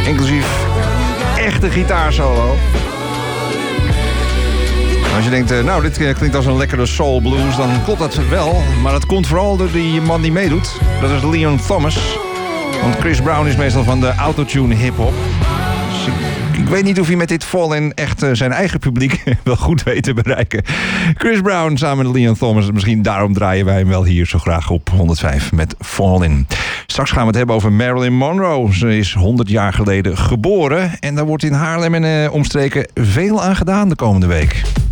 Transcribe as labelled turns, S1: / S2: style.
S1: Inclusief echte gitaarsolo. Als je denkt, nou, dit klinkt als een lekkere soul blues, dan klopt dat wel. Maar dat komt vooral door die man die meedoet. Dat is Leon Thomas. Want Chris Brown is meestal van de autotune hip-hop. Dus ik weet niet of hij met dit Fallin' echt zijn eigen publiek wel goed weet te bereiken. Chris Brown samen met Leon Thomas. Misschien daarom draaien wij hem wel hier zo graag op 105 met Fallin'. Straks gaan we het hebben over Marilyn Monroe. Ze is 100 jaar geleden geboren. En daar wordt in Haarlem en omstreken veel aan gedaan de komende week.